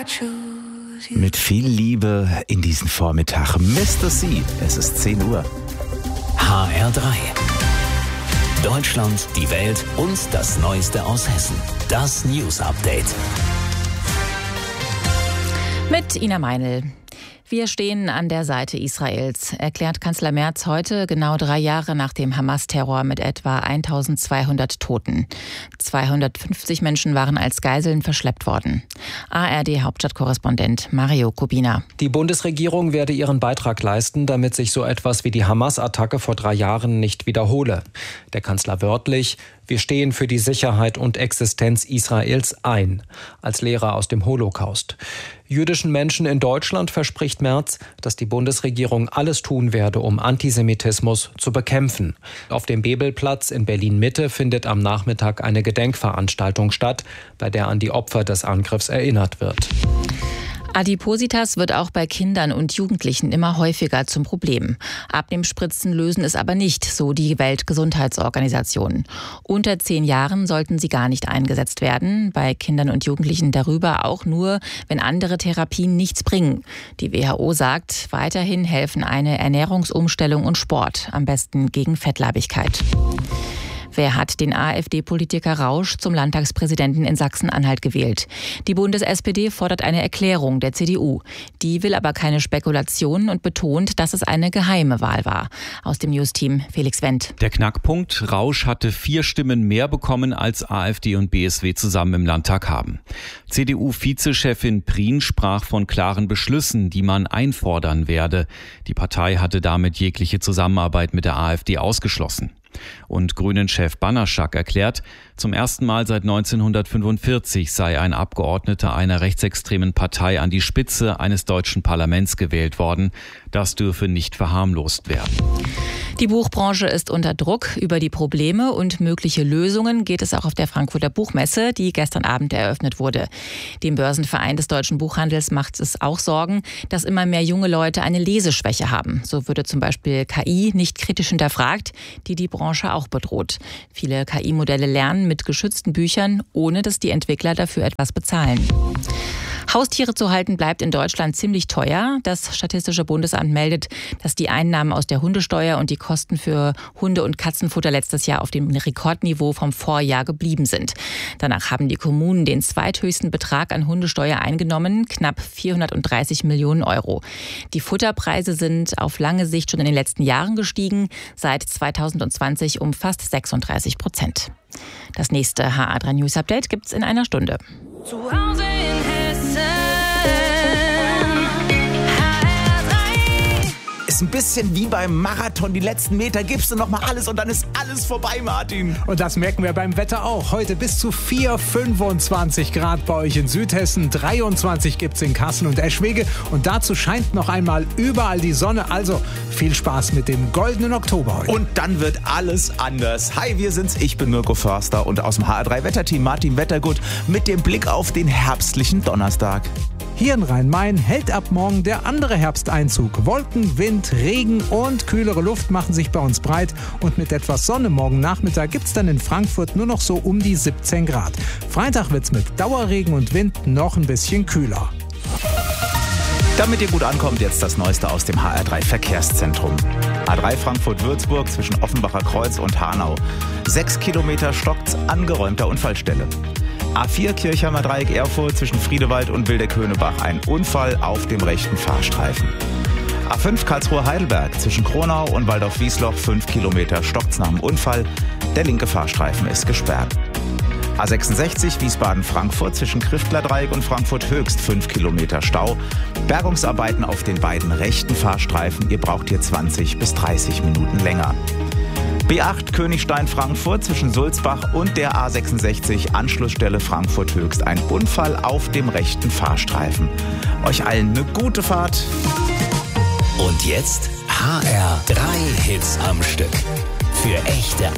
Mit viel Liebe in diesen Vormittag. Mr. C, es ist 10 Uhr. HR3. Deutschland, die Welt und das Neueste aus Hessen. Das News Update. Mit Ina Meinl. Wir stehen an der Seite Israels, erklärt Kanzler Merz heute, genau 3 Jahre nach dem Hamas-Terror mit etwa 1200 Toten. 250 Menschen waren als Geiseln verschleppt worden. ARD-Hauptstadtkorrespondent Mario Kubina. Die Bundesregierung werde ihren Beitrag leisten, damit sich so etwas wie die Hamas-Attacke vor 3 Jahren nicht wiederhole. Der Kanzler wörtlich: Wir stehen für die Sicherheit und Existenz Israels ein, als Lehrer aus dem Holocaust. Jüdischen Menschen in Deutschland verspricht Merz, dass die Bundesregierung alles tun werde, um Antisemitismus zu bekämpfen. Auf dem Bebelplatz in Berlin-Mitte findet am Nachmittag eine Gedenkveranstaltung statt, bei der an die Opfer des Angriffs erinnert wird. Adipositas wird auch bei Kindern und Jugendlichen immer häufiger zum Problem. Abnehmspritzen lösen es aber nicht, so die Weltgesundheitsorganisation. Unter 10 Jahren sollten sie gar nicht eingesetzt werden, bei Kindern und Jugendlichen darüber auch nur, wenn andere Therapien nichts bringen. Die WHO sagt, weiterhin helfen eine Ernährungsumstellung und Sport, am besten gegen Fettleibigkeit. Wer hat den AfD-Politiker Rausch zum Landtagspräsidenten in Sachsen-Anhalt gewählt? Die Bundes-SPD fordert eine Erklärung der CDU. Die will aber keine Spekulationen und betont, dass es eine geheime Wahl war. Aus dem News-Team Felix Wendt. Der Knackpunkt: Rausch hatte 4 Stimmen mehr bekommen, als AfD und BSW zusammen im Landtag haben. CDU-Vizechefin Prien sprach von klaren Beschlüssen, die man einfordern werde. Die Partei hatte damit jegliche Zusammenarbeit mit der AfD ausgeschlossen. Und Grünen-Chef Banaszak erklärt, zum ersten Mal seit 1945 sei ein Abgeordneter einer rechtsextremen Partei an die Spitze eines deutschen Parlaments gewählt worden. Das dürfe nicht verharmlost werden. Die Buchbranche ist unter Druck. Über die Probleme und mögliche Lösungen geht es auch auf der Frankfurter Buchmesse, die gestern Abend eröffnet wurde. Dem Börsenverein des deutschen Buchhandels macht es auch Sorgen, dass immer mehr junge Leute eine Leseschwäche haben. So würde zum Beispiel KI nicht kritisch hinterfragt, die Branche auch bedroht. Viele KI-Modelle lernen mit geschützten Büchern, ohne dass die Entwickler dafür etwas bezahlen. Haustiere zu halten bleibt in Deutschland ziemlich teuer. Das Statistische Bundesamt meldet, dass die Einnahmen aus der Hundesteuer und die Kosten für Hunde- und Katzenfutter letztes Jahr auf dem Rekordniveau vom Vorjahr geblieben sind. Danach haben die Kommunen den zweithöchsten Betrag an Hundesteuer eingenommen, knapp 430 Millionen Euro. Die Futterpreise sind auf lange Sicht schon in den letzten Jahren gestiegen, seit 2020 um fast 36%. Das nächste HR3 News Update gibt's in einer Stunde. Zu Hause in Hessen. Ist ein bisschen wie beim Marathon. Die letzten Meter gibst du noch mal alles und dann ist alles vorbei, Martin. Und das merken wir beim Wetter auch. Heute bis zu 25 Grad bei euch in Südhessen. 23 gibt's in Kassel und Eschwege. Und dazu scheint noch einmal überall die Sonne. Also viel Spaß mit dem goldenen Oktober heute. Und dann wird alles anders. Hi, wir sind's. Ich bin Mirko Förster und aus dem HR3 Wetterteam Martin Wettergut mit dem Blick auf den herbstlichen Donnerstag. Hier in Rhein-Main hält ab morgen der andere Herbsteinzug. Wolken, Wind, Regen und kühlere Luft machen sich bei uns breit. Und mit etwas Sonne morgen Nachmittag gibt's dann in Frankfurt nur noch so um die 17 Grad. Freitag wird's mit Dauerregen und Wind noch ein bisschen kühler. Damit ihr gut ankommt, jetzt das Neueste aus dem HR3 Verkehrszentrum. A3 Frankfurt-Würzburg zwischen Offenbacher Kreuz und Hanau. 6 Kilometer stockt's, angeräumter Unfallstelle. A4 Kirchheimer Dreieck Erfurt zwischen Friedewald und Wildeck-Höhnebach. Ein Unfall auf dem rechten Fahrstreifen. A5 Karlsruhe-Heidelberg zwischen Kronau und Waldorf-Wiesloch. 5 Kilometer stockt's nach dem Unfall. Der linke Fahrstreifen ist gesperrt. A66 Wiesbaden-Frankfurt zwischen Kriftler-Dreieck und Frankfurt-Höchst. 5 Kilometer Stau. Bergungsarbeiten auf den beiden rechten Fahrstreifen. Ihr braucht hier 20 bis 30 Minuten länger. B8 Königstein-Frankfurt zwischen Sulzbach und der A66 Anschlussstelle Frankfurt-Höchst. Ein Unfall auf dem rechten Fahrstreifen. Euch allen eine gute Fahrt. Und jetzt HR3 Hits am Stück. Für echte